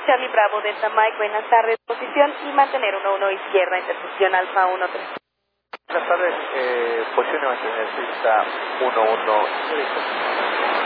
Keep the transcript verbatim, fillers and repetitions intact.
Charlie Bravo, Delta Mike, buenas tardes, posición y mantener uno uno izquierda, intersección Alfa uno tres. Buenas tardes, eh, posición y mantener pista uno uno.